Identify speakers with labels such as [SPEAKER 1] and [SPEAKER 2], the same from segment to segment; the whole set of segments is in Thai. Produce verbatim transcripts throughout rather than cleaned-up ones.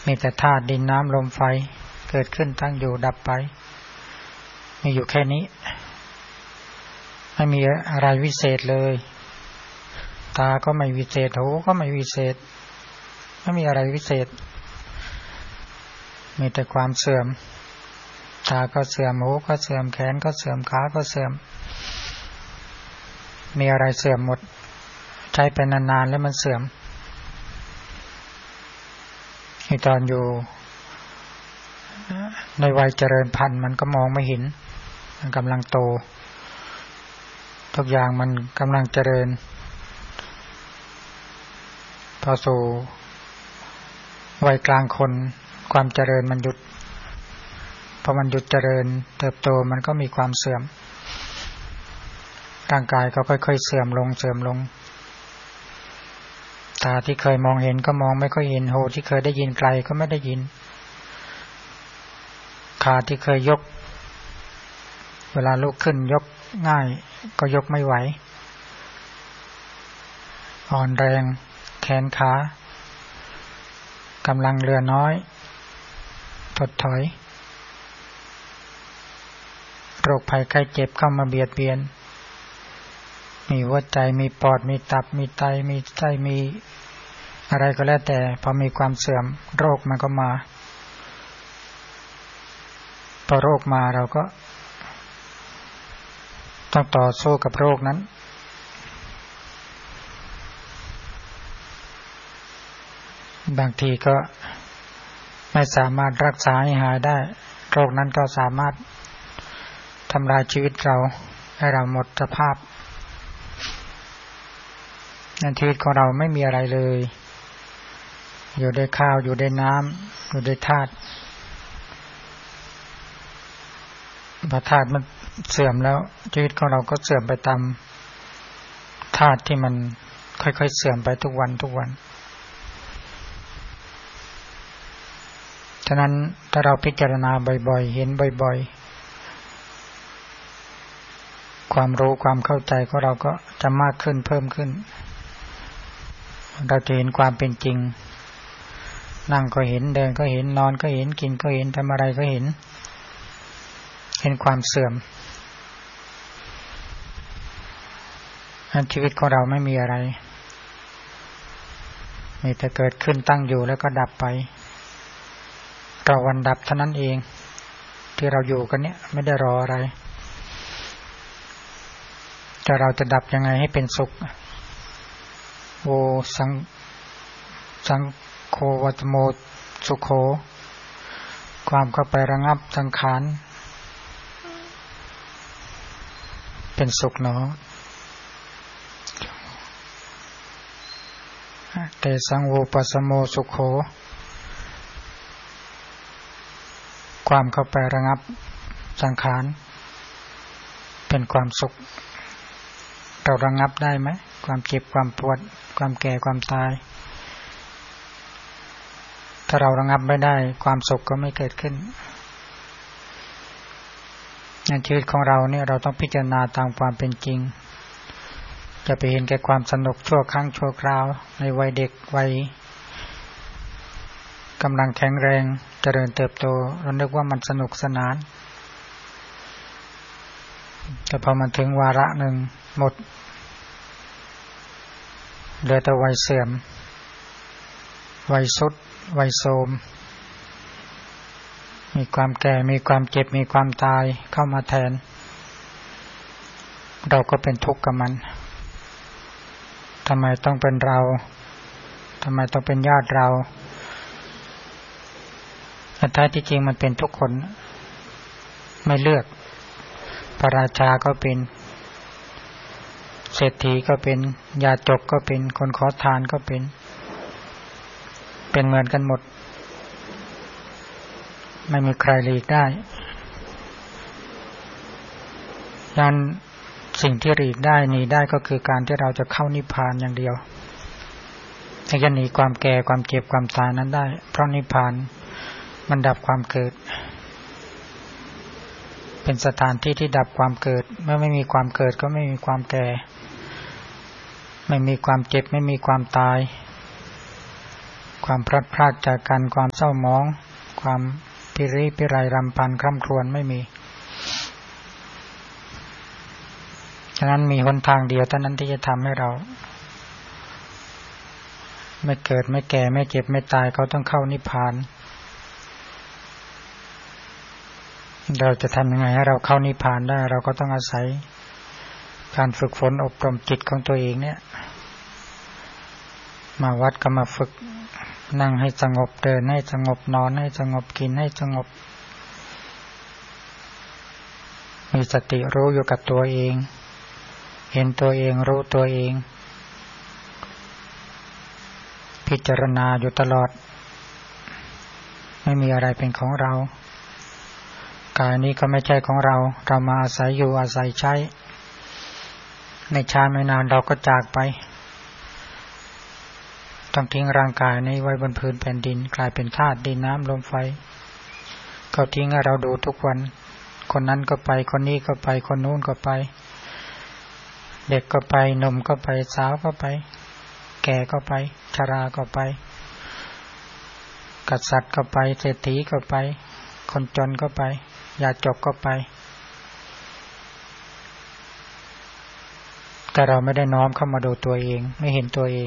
[SPEAKER 1] มีแต่ธาตุดินน้ำลมไฟเกิดขึ้นตั้งอยู่ดับไปมีอยู่แค่นี้ไม่มีอะไรวิเศษเลยตาก็ไม่วิเศษหูก็ไม่วิเศษไม่มีอะไรวิเศษมีแต่ความเสื่อมตาก็เสื่อมหูก็เสื่อมแขนก็เสื่อมขาก็เสื่อมมีอะไรเสื่อมหมดใช้ไปนานๆแล้วมันเสื่อมที่ตอนอยู่ในวัยเจริญพันธุ์มันก็มองไม่เห็นมันกำลังโตทุกอย่างมันกำลังเจริญพอสู่วัยกลางคนความเจริญมันหยุดพอมันหยุดเจริญเติบโตมันก็มีความเสื่อมร่างกายก็ค่อยๆเสื่อมลงเสื่อมลงตาที่เคยมองเห็นก็มองไม่ค่อยเห็นหูที่เคยได้ยินไกลก็ไม่ได้ยินขาที่เคยยกเวลาลุกขึ้นยกง่ายก็ยกไม่ไหวอ่อนแรงแขนขากำลังเหลือน้อยถดถอยโรคภัยไข้เจ็บเข้ามาเบียดเบียนมีหัวใจมีปอดมีตับมีไตมีไส้มีอะไรก็แล้วแต่พอมีความเสื่อมโรคมันก็มาพอโรคมาเราก็ต้องต่อสู้กับโรคนั้นบางทีก็ไม่สามารถรักษาให้หายได้โรคนั้นก็สามารถทำลายชีวิตเราให้เราหมดสภาพในชีวิตของเราไม่มีอะไรเลยอยู่ด้วยข้าวอยู่ด้วยน้ำอยู่ด้วยธาตุพอธาตุมันเสื่อมแล้วชีวิตของเราก็เสื่อมไปตามธาตุที่มันค่อยๆเสื่อมไปทุกวันทุกวันฉะนั้นถ้าเราพิจารณาบ่อยๆเห็นบ่อยๆความรู้ความเข้าใจของเราก็จะมากขึ้นเพิ่มขึ้นเราจะเห็นความเป็นจริงนั่งก็เห็นเดินก็เห็นนอนก็เห็นกินก็เห็นทำอะไรก็เห็นเห็นความเสื่อมชีวิตของเราไม่มีอะไรมีแต่เกิดขึ้นตั้งอยู่แล้วก็ดับไปรอวันดับเท่านั้นเองที่เราอยู่กันเนี่ยไม่ได้รออะไรแต่เราจะดับยังไงให้เป็นสุขโวสังสังโฆวัตโมสุโขความเข้าไประงับสังขารเป็นสุขหนอเตสังโวปัสสโมสุโขความเข้าไประงับสังขารเป็นความสุขเราระงับได้ไหมความเจ็บความปวดความแก่ความตายถ้าเราระงับไม่ได้ความสุขก็ไม่เกิดขึ้นในชีวิตของเราเนี่ยเราต้องพิจารณาตามความเป็นจริงจะไปเห็นแก่ความสนุกชั่วครั้งชั่วคราวในวัยเด็กวัยกำลังแข็งแรงเจริญเติบโตเรานึกว่ามันสนุกสนานแต่พอมันถึงวาระหนึ่งหมดเหลือแต่วัยเสื่อมวัยสุดวัยโทรมมีความแก่มีความเจ็บมีความตายเข้ามาแทนเราก็เป็นทุกข์กับมันทำไมต้องเป็นเราทำไมต้องเป็นญาติเราแต่แท้ที่จริงมันเป็นทุกคนไม่เลือกพระราชาก็เป็นเศรษฐีก็เป็นยาจกก็เป็นคนขอทานก็เป็นเป็นเหมือนกันหมดไม่มีใครหลีกได้ดังนั้นสิ่งที่หลีกได้หนีได้ก็คือการที่เราจะเข้านิพพานอย่างเดียวถ้าจะหนีความแก่ความเจ็บความตายนั้นได้เพราะนิพพานมันดับความเกิดเป็นสถานที่ที่ดับความเกิดเมื่อไม่มีความเกิดก็ไม่มีความแก่ไม่มีความเจ็บไม่มีความตายความพลัดพรากจากกันความเศร้าหมองความพิริพิไรรำพันคร่ำครวญไม่มีฉะนั้นมีหนทางเดียวเท่านั้นที่จะทำให้เราไม่เกิดไม่แก่ไม่เจ็บไม่ตายเขาต้องเข้านิพพานเราจะทำยังไงให้เราเข้านิพพานได้เราก็ต้องอาศัยการฝึกฝนอบรมจิตของตัวเองเนี่ยมาวัดก็มาฝึกนั่งให้สงบเดินให้สงบนอนให้สงบกินให้สงบมีสติรู้อยู่กับตัวเองเห็นตัวเองรู้ตัวเองพิจารณาอยู่ตลอดไม่มีอะไรเป็นของเรากายนี้ก็ไม่ใช่ของเราเรามาอาศัยอยู่อาศัยใช้ไม่ช้าไม่นานเราก็จากไปต้องทิ้งร่างกายนี้ไว้บนพื้นแผ่นดินกลายเป็นธาตุดินน้ำลมไฟเขาทิ้งให้เราดูทุกวันคนนั้นก็ไปคนนี้ก็ไปคนนู้นก็ไปเด็กก็ไปหนุ่มก็ไปสาวก็ไปแก่ก็ไปชราก็ไปกษัตริย์ก็ไปเศรษฐีก็ไปคนจนก็ไปยาจกก็ไปแต่เราไม่ได้น้อมเข้ามาดูตัวเองไม่เห็นตัวเอง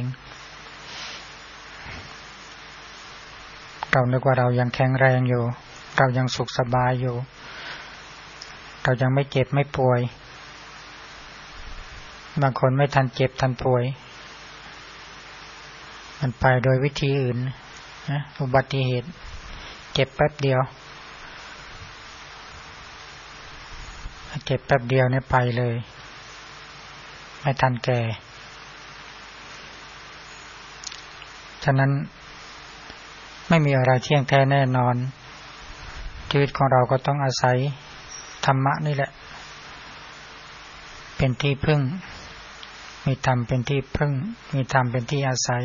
[SPEAKER 1] เรานึกว่าเรายังแข็งแรงอยู่เรายังสุขสบายอยู่เรายังไม่เจ็บไม่ป่วยบางคนไม่ทันเจ็บทันป่วยมันไปโดยวิธีอื่นนะอุบัติเหตุเจ็บแป๊บเดียวเจ็บแป๊บเดียวเนี่ยไปเลยไม่ทันแก่ฉะนั้นไม่มีอะไรเที่ยงแท้แน่นอนชีวิตของเราก็ต้องอาศัยธรรมะนี่แหละเป็นที่พึ่งมีธรรมเป็นที่พึ่งมีธรรมเป็นที่อาศัย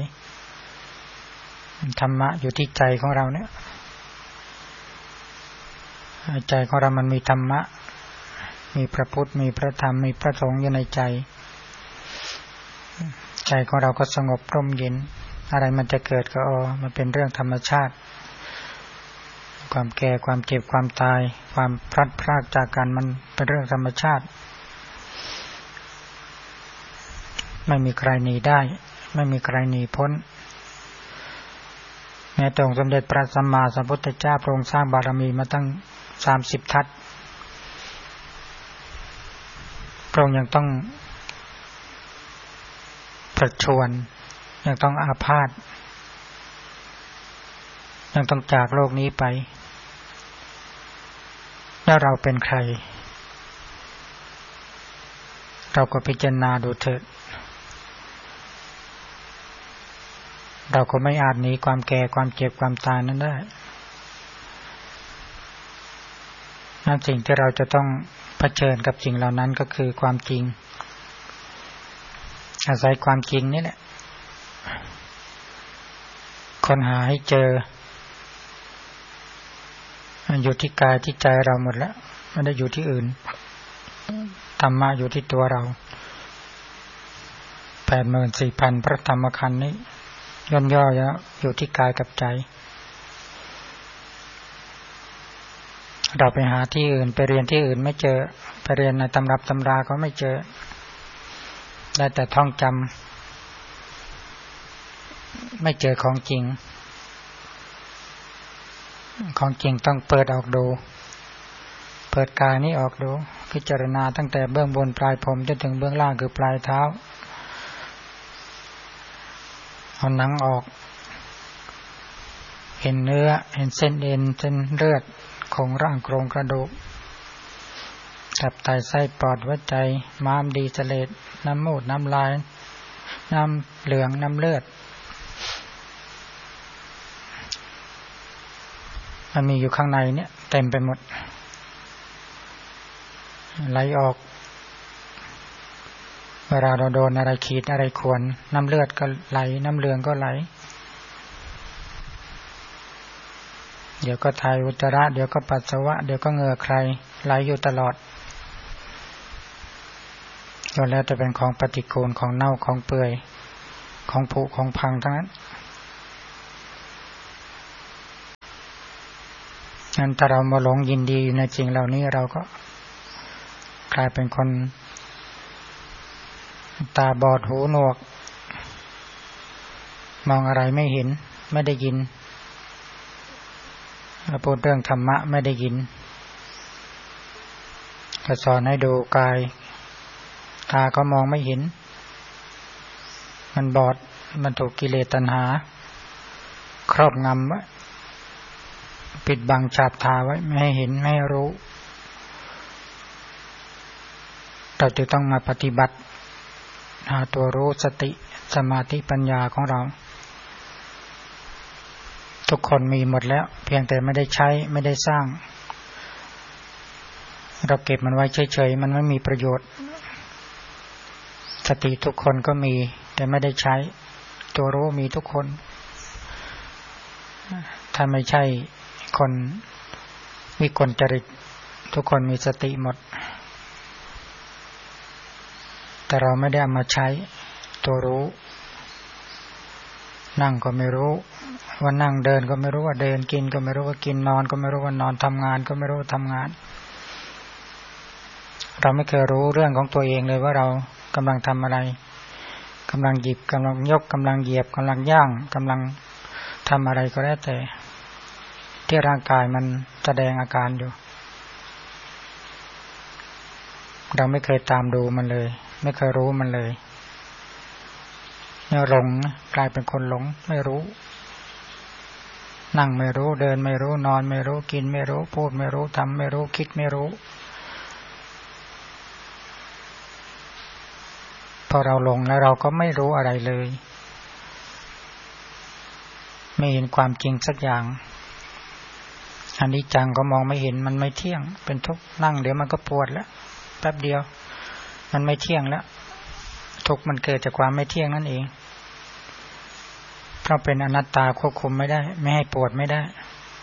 [SPEAKER 1] ธรรมะอยู่ที่ใจของเราเนี่ยใจของเรามันมีธรรมะมีพระพุทธมีพระธรรมมีพระสงฆ์อยู่ในใจใจของเราก็สงบร่มเย็นอะไรมันจะเกิดก็อ๋อมันเป็นเรื่องธรรมชาติความแก่ความเจ็บความตายความพลัดพรากจากกันมันเป็นเรื่องธรรมชาติไม่มีใครหนีได้ไม่มีใครหนีพ้นแม้แต่องค์สมเด็จพระสัมมาสัมพุทธเจ้าพระองค์สร้างบารมีมาตั้งสามสิบทัศน์พระองค์ยังต้องประชวรยังต้องอาพาธยังต้องจากโลกนี้ไปแล้วเราเป็นใครเราก็พิจารณาดูเถิดเราก็ไม่อาจหนีความแก่ความเจ็บความตายนั้นได้นั่นสิ่งที่เราจะต้องเผชิญกับสิ่งเหล่านั้นก็คือความจริงอาศัยความจริงนี่แหละค้นหาให้เจอมันอยู่ที่กายที่ใจเราหมดแล้วไม่ได้อยู่ที่อื่นธรรมะอยู่ที่ตัวเรา แปดหมื่นสี่พัน พระธรรมขันธ์นี้ย่นย่ออยู่ที่กายกับใจเราไปหาที่อื่นไปเรียนที่อื่นไม่เจอไปเรียนในตำรับตำราก็ไม่เจอได้แต่ท่องจำไม่เจอของจริงของจริงต้องเปิดออกดูเปิดกายนี้ออกดูพิจารณาตั้งแต่เบื้องบนปลายผมจนถึงเบื้องล่างคือปลายเท้าเอาหนังออกเห็นเนื้อเห็นเส้นเอ็นเส้นเลือดของร่างโครงกระดูกตับไตไส้ปอดหัวใจม้ามดีเสลดน้ำมูดน้ำลายน้ำเหลืองน้ำเลือดมันมีอยู่ข้างในเนี่ยเต็มไปหมดไหลออกเวลาเราโดนอะไรขีดอะไรข่วนน้ำเลือดก็ไหลน้ำเหลืองก็ไหลเดี๋ยวก็ถ่ายอุจจาระเดี๋ยวก็ปัสสาวะเดี๋ยวก็เหงื่อใครไหลอยู่ตลอดก็แล้วแต่เป็นของปฏิกูลของเน่าของเปื่อยของผุของพังทั้งนั้นงั้นถ้าเรามาหลงยินดีในสิ่งเหล่านี้เราก็กลายเป็นคนตาบอดหูหนวกมองอะไรไม่เห็นไม่ได้ยินพูดเรื่องธรรมะไม่ได้ยินก็สอนให้ดูกายตาก็มองไม่เห็นมันบอดมันถูกกิเลสตัณหาครอบงำไว้ปิดบังฉาบทาไว้ไม่ให้เห็นไม่ให้รู้เราจะต้องมาปฏิบัติหาตัวรู้สติสมาธิปัญญาของเราทุกคนมีหมดแล้วเพียงแต่ไม่ได้ใช้ไม่ได้สร้างเราเก็บมันไว้เฉยๆมันไม่มีประโยชน์สติทุกคนก็มีแต่ไม่ได้ใช้ตัวรู้มีทุกคนถ้าไม่ใช่คนวิกลจริตทุกคนมีสติหมดแต่เราไม่ได้เอามาใช้ตัวรู้นั่งก็ไม่รู้ว่านั่งเดินก็ไม่รู้ว่าเดินกินก็ไม่รู้ว่ากินนอนก็ไม่รู้ว่านอนทำงานก็ไม่รู้ว่าทำงานเราไม่เคยรู้เรื่องของตัวเองเลยว่าเรากำลังทำอะไรกำลังหยิบกำลังยกกำลังเหยียบกำลังย่างกำลังทำอะไรก็แล้วแต่ที่ร่างกายมันแสดงอาการอยู่เราไม่เคยตามดูมันเลยไม่เคยรู้มันเลยเนี่ยหลงกลายเป็นคนหลงไม่รู้นั่งไม่รู้เดินไม่รู้นอนไม่รู้กินไม่รู้พูดไม่รู้ทำไม่รู้คิดไม่รู้พอเราหลงแล้วเราก็ไม่รู้อะไรเลยไม่เห็นความจริงสักอย่างอนิจจังก็มองไม่เห็นมันไม่เที่ยงเป็นทุกข์นั่งเดี๋ยวมันก็ปวดแล้วแป๊บเดียวมันไม่เที่ยงแล้วทุกข์มันเกิดจากความไม่เที่ยงนั่นเองเพราะเป็นอนัตตาควบคุมไม่ได้ไม่ให้ปวดไม่ได้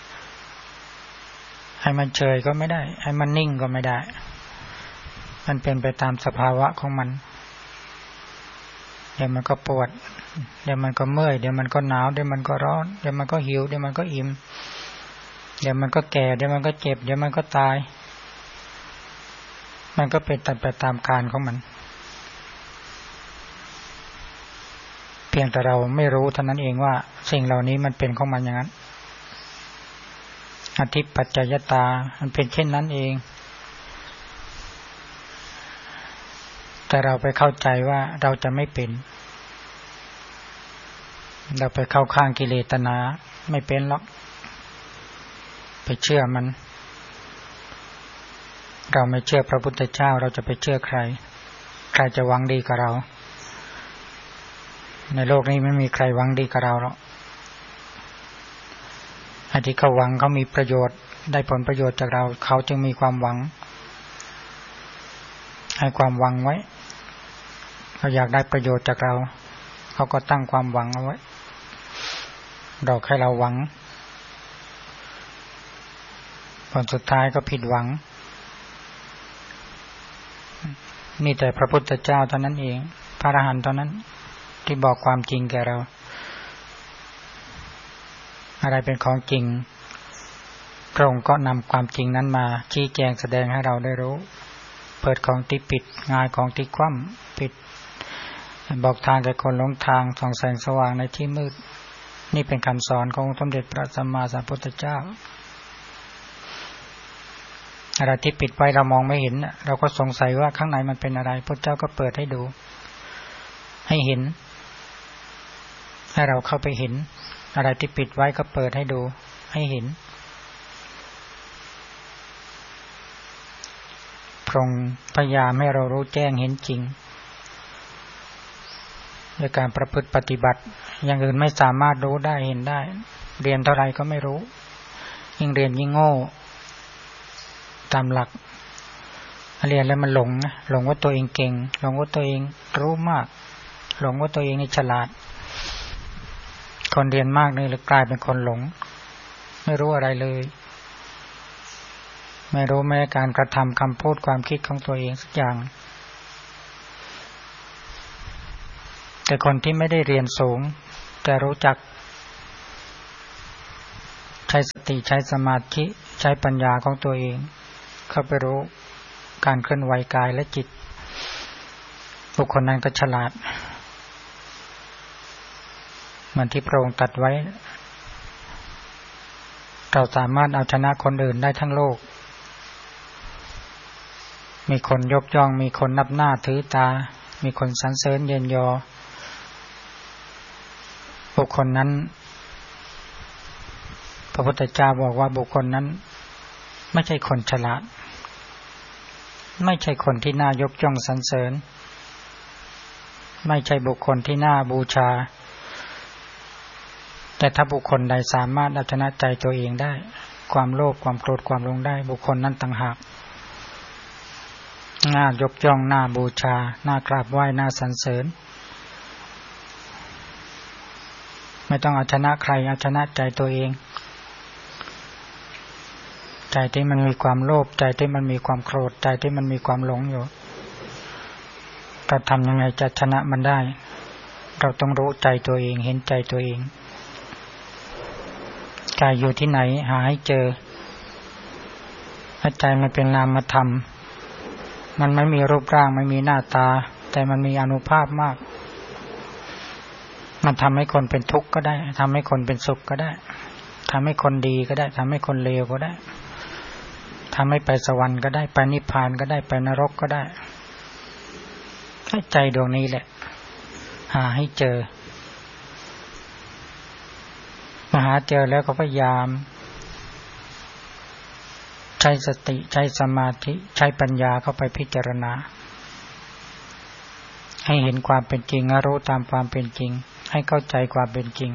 [SPEAKER 1] ให้มันเฉยก็ไม่ได้ให้มันนิ่งก็ไม่ได้มันเป็นไปตามสภาวะของมันเดี๋ยวมันก็ปวดเดี๋ยวมันก็เมื่อยเดี๋ยวมันก็หนาวเดี๋ยวมันก็ร้อนเดี๋ยวมันก็หิวเดี๋ยวมันก็อิ่มเดี๋ยวมันก็แก่เดี๋ยวมันก็เจ็บเดี๋ยวมันก็ตายมันก็เป็นไปตามการของมันเพียงแต่เราไม่รู้เท่านั้นเองว่าสิ่งเหล่านี้มันเป็นของมันอย่างนั้นอธิปัจจยตามันเป็นเช่นนั้นเองแต่เราไปเข้าใจว่าเราจะไม่เป็นเราไปเข้าข้างกิเลสตัณหาไม่เป็นหรอกไปเชื่อมันเราไม่เชื่อพระพุทธเจ้าเราจะไปเชื่อใครใครจะหวังดีกับเราในโลกนี้ไม่มีใครหวังดีกับเราหรอกไอ้ที่เขาหวังเขามีประโยชน์ได้ผลประโยชน์จากเราเขาจึงมีความหวังให้ความหวังไว้เขาอยากได้ประโยชน์จากเราเขาก็ตั้งความหวังเอาไว้ดอกให้เราหวังผลสุดท้ายก็ผิดหวังนี่แต่พระพุทธเจ้าเท่านั้นเองพระอรหันต์เท่านั้นที่บอกความจริงแก่เราอะไรเป็นของจริงพระองค์ก็นำความจริงนั้นมาชี้แจงแสดงให้เราได้รู้เปิดของที่ปิดงายของที่คว่ำปิดบอกทางแก่คนหลงทางส่องแสงสว่างในที่มืดนี่เป็นคำสอนขององค์สมเด็จพระสัมมาสัมพุทธเจ้าอะไรที่ปิดไว้เรามองไม่เห็นเราก็สงสัยว่าข้างในมันเป็นอะไรพระเจ้าก็เปิดให้ดูให้เห็นให้เราเข้าไปเห็นอะไรที่ปิดไว้ก็เปิดให้ดูให้เห็นพระองค์พยายามให้เรารู้แจ้งเห็นจริงด้วยการประพฤติปฏิบัติอย่างอื่นไม่สามารถรู้ได้เห็นได้เรียนเท่าไรก็ไม่รู้ยิ่งเรียนยิ่งโง่ตามหลักเรียนแล้วมันหลงนะหลงว่าตัวเองเก่งหลงว่าตัวเองรู้มากหลงว่าตัวเองนี่ฉลาดคนเรียนมากนี่เลยกลายเป็นคนหลงไม่รู้อะไรเลยไม่รู้แม้การกระทำคำพูดความคิดของตัวเองสักอย่างแต่คนที่ไม่ได้เรียนสูงแต่รู้จักใช้สติใช้สมาธิใช้ปัญญาของตัวเองเข้าไปรู้การเคลื่อนไหวกายและจิตบุคคลนั้นก็ฉลาดเหมือนที่พระองค์ตรัสไว้เราสามารถเอาชนะคนอื่นได้ทั้งโลกมีคนยกย่องมีคนนับหน้าถือตามีคนสรรเสริญเยินยอบุคคลนั้นพระพุทธเจ้าบอกว่าบุคคลนั้นไม่ใช่คนฉลาดไม่ใช่คนที่น่ายกย่องสรรเสริญไม่ใช่บุคคลที่น่าบูชาแต่ถ้าบุคคลใดสามารถเอาชนะใจตัวเองได้ความโลภความโกรธความหลงได้บุคคลนั้นต่างหากน่ายกย่องน่าบูชาน่ากราบไหว้น่าสรรเสริญไม่ต้องเอาชนะใครเอาชนะใจตัวเองใจที่มันมีความโลภใจที่มันมีความโกรธใจที่มันมีความหลงอยู่เราทำยังไงจะชนะมันได้เราต้องรู้ใจตัวเองเห็นใจตัวเองใจอยู่ที่ไหนหาให้เจอใจมันเป็นนามธรรมมันไม่มีรูปร่างไม่มีหน้าตาแต่มันมีอานุภาพมากมันทำให้คนเป็นทุกข์ก็ได้ทำให้คนเป็นสุขก็ได้ทำให้คนดีก็ได้ทำให้คนเลวก็ได้ทำให้ไปสวรรค์ก็ได้ไปนิพพานก็ได้ไปนรกก็ได้ให้ใจดวงนี้แหละหาให้เจอมาหาเจอแล้วก็พยายามใช้สติใช้สมาธิใช้ปัญญาเข้าไปพิจารณาให้เห็นความเป็นจริงรู้ตามความเป็นจริงให้เข้าใจความเป็นจริง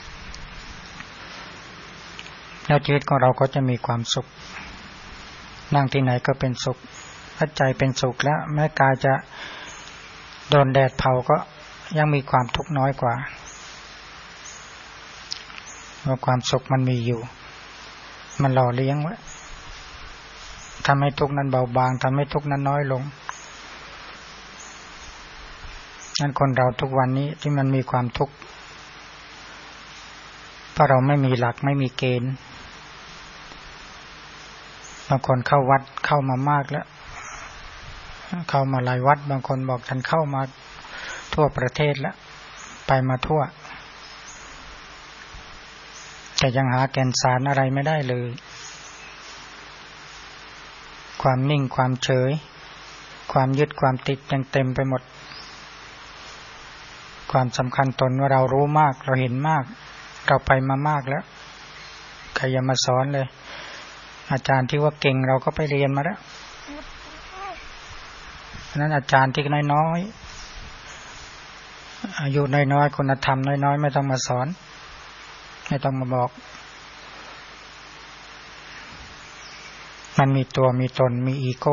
[SPEAKER 1] แล้วชีวิตของเราก็จะมีความสุขนั่งที่ไหนก็เป็นสุขถ้าใจเป็นสุขแล้วแม้กายจะโดนแดดเผาก็ยังมีความทุกข์น้อยกว่าเพราะความสุขมันมีอยู่มันหล่อเลี้ยงไว้ทำให้ทุกข์นั้นเบาบางทำให้ทุกข์นั้นน้อยลงนั้นคนเราทุกวันนี้ที่มันมีความทุกข์เพราะเราไม่มีหลักไม่มีเกณฑ์บางคนเข้าวัดเข้ามามากแล้วเข้ามาหลายวัดบางคนบอกฉันเข้ามาทั่วประเทศแล้วไปมาทั่วแต่ยังหาแก่นสารอะไรไม่ได้เลยความนิ่งความเฉยความยึดความติดยังเต็มไปหมดความสำคัญตนว่าเรารู้มากเราเห็นมากเราไปมามากแล้วใครอย่ามาสอนเลยอาจารย์ที่ว่าเก่งเราก็ไปเรียนมาแล้วเพราะนั้นอาจารย์ที่น้อยๆอายุน้อยๆคุณธรรมน้อยๆไม่ต้องมาสอนไม่ต้องมาบอกมันมีตัวมีตนมีอีโก้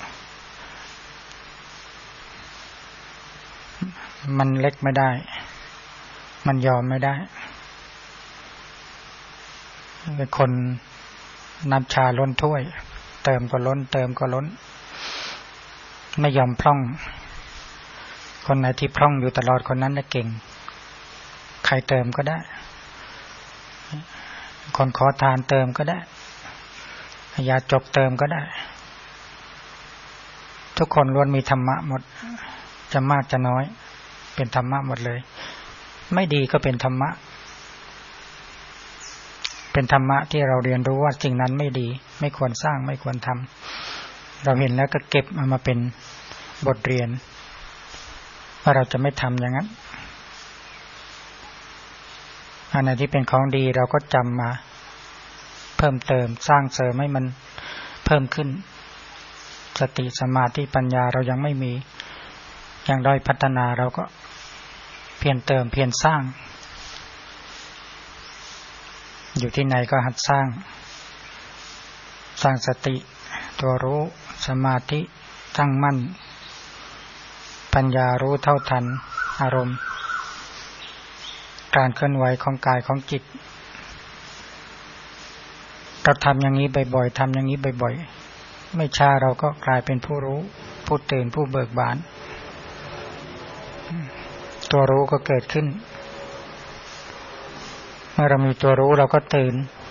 [SPEAKER 1] มันเล็กไม่ได้มันยอมไม่ได้เป็นคนน้ำชาล้นถ้วยเติมก็ล้นเติมก็ล้นไม่ยอมพร่องคนไหนที่พร่องอยู่ตลอดคนนั้นน่ะเก่งใครเติมก็ได้คนขอทานเติมก็ได้ยาจกเติมก็ได้ทุกคนล้วนมีธรรมะหมดจะมากจะน้อยเป็นธรรมะหมดเลยไม่ดีก็เป็นธรรมะเป็นธรรมะที่เราเรียนรู้ว่าสิ่งนั้นไม่ดีไม่ควรสร้างไม่ควรทำเราเห็นแล้วก็เก็บเอามาเป็นบทเรียนว่าเราจะไม่ทำอย่างนั้นอันไหนที่เป็นของดีเราก็จำมาเพิ่มเติมสร้างเสริมให้มันเพิ่มขึ้นสติสมาธิปัญญาเรายังไม่มียังด้อยพัฒนาเราก็เพียรเติมเพียรสร้างอยู่ที่ไหนก็หัดสร้างสร้างสติตัวรู้สมาธิตั้งมั่นปัญญารู้เท่าทันอารมณ์การเคลื่อนไหวของกายของจิตเราทำอย่างนี้บ่อยๆทำอย่างนี้บ่อยๆไม่ช้าเราก็กลายเป็นผู้รู้ผู้ตื่นผู้เบิกบานตัวรู้ก็เกิดขึ้นเมื่อเรามีตัวรู้เราก็ตื่น